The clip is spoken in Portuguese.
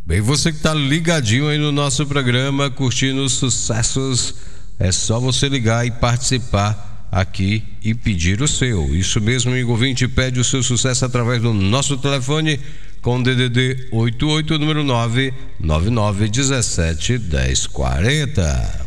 Bem, você que está ligadinho aí no nosso programa, curtindo os sucessos, é só você ligar e participar aqui e pedir o seu. Isso mesmo, amigo ouvinte, pede o seu sucesso através do nosso telefone com DDD 88, número 999171040.